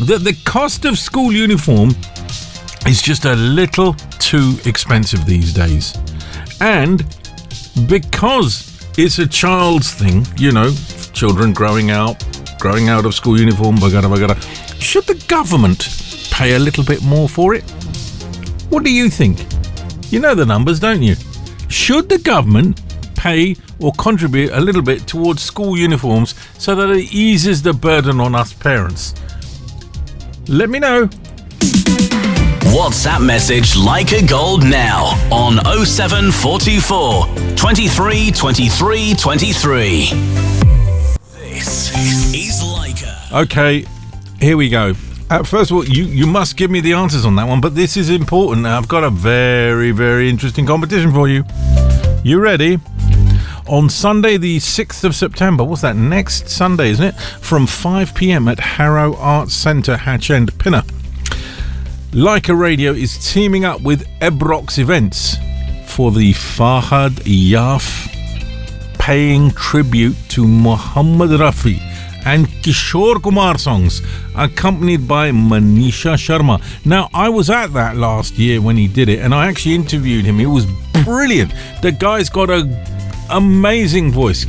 that the cost of school uniform is just a little too expensive these days. And because it's a child's thing, you know, children growing out of school uniform, should the government pay a little bit more for it? What do you think? You know the numbers, don't you? Should the government pay or contribute a little bit towards school uniforms so that it eases the burden on us parents? Let me know. WhatsApp message Leica Gold now on 07424 23 23 23. This is Leica. Okay, here we go. First of all, you must give me the answers on that one, but this is important. I've got a very, very interesting competition for you. You ready? On Sunday, the 6th of September, what's that? Next Sunday, isn't it? From 5 p.m. at Harrow Arts Centre, Hatch End, Pinner. Leica Radio is teaming up with Ebrox Events for the Fahad Yaf paying tribute to Muhammad Rafi and Kishore Kumar songs, accompanied by Manisha Sharma. Now, I was at that last year when he did it, and I actually interviewed him. It was brilliant. The guy's got an amazing voice.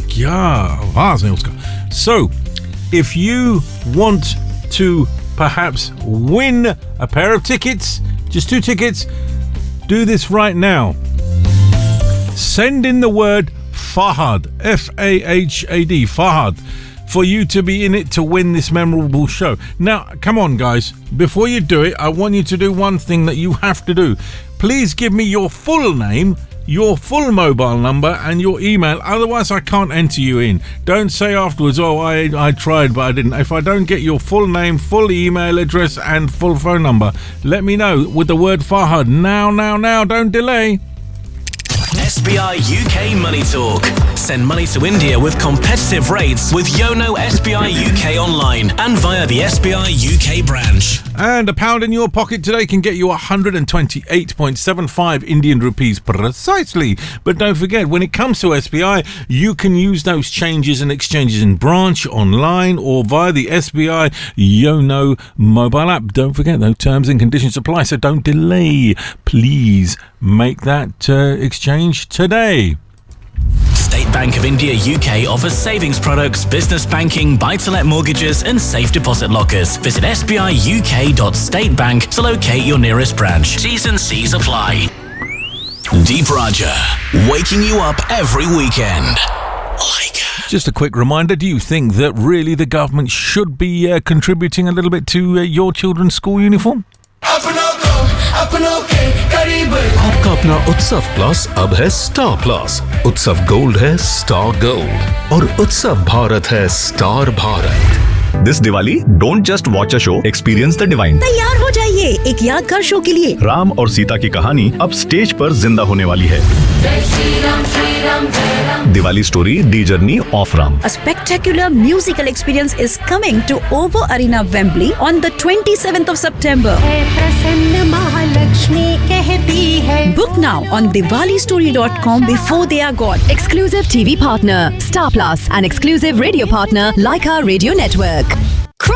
So, if you want to perhaps win a pair of tickets, just 2 tickets, do this right now. Send in the word Fahad, F-A-H-A-D, Fahad, for you to be in it to win this memorable show. Now, come on, guys. Before you do it, I want you to do one thing that you have to do. Please give me your full name, your full mobile number, and your email. Otherwise, I can't enter you in. Don't say afterwards, oh, I tried, but I didn't. If I don't get your full name, full email address, and full phone number, let me know with the word Fahad. Now. Don't delay. SBI UK Money Talk. Send money to India with competitive rates with Yono SBI UK online and via the SBI UK branch. And £1 in your pocket today can get you 128.75 Indian rupees precisely. But don't forget, when it comes to SBI, you can use those changes and exchanges in branch, online, or via the SBI Yono mobile app. Don't forget, though, terms and conditions apply, so don't delay. Please make that exchange today. State Bank of India UK offers savings products, business banking, buy-to-let mortgages and safe deposit lockers. Visit sbiuk.statebank to locate your nearest branch. T's and C's apply. Deep Raja, waking you up every weekend. Just a quick reminder, do you think that really the government should be contributing a little bit to your children's school uniform? आपका अपना उत्सव plus अब है star plus. उत्सव gold है star gold और उत्सव भारत है star Bharat. This Diwali, don't just watch a show, experience the divine. तैयार हो जाइए एक यादगार शो के लिए। राम और सीता की कहानी अब स्टेज पर जिंदा होने वाली है। Diwali story, D Journey of Ram. A spectacular musical experience is coming to OVO Arena, Wembley on the 27th of September. Book now on diwalistory.com before they are gone. Exclusive TV partner, Star Plus, and exclusive radio partner, Leica Radio Network.